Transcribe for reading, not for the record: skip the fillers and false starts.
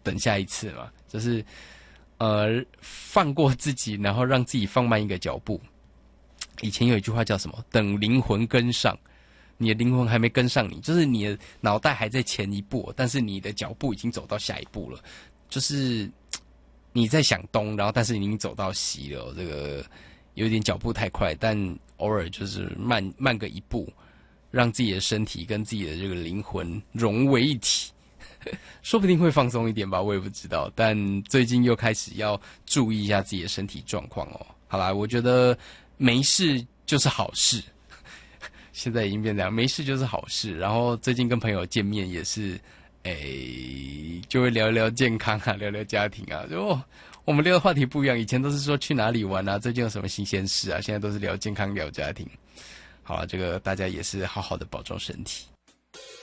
等下一次嘛，就是放过自己，然后让自己放慢一个脚步。以前有一句话叫什么？等灵魂跟上。你的灵魂还没跟上你，就是你的脑袋还在前一步，但是你的脚步已经走到下一步了。就是你在想东，然后但是你已经走到西了，这个有点脚步太快，但偶尔就是慢个一步，让自己的身体跟自己的这个灵魂融为一体，说不定会放松一点吧，我也不知道。但最近又开始要注意一下自己的身体状况哦。好啦，我觉得没事就是好事。现在已经变这样，没事就是好事。然后最近跟朋友见面也是，就会聊聊健康啊，聊聊家庭啊。就我们聊的话题不一样，以前都是说去哪里玩啊，最近有什么新鲜事啊，现在都是聊健康、聊家庭。好了，这个大家也是好好的保重身体。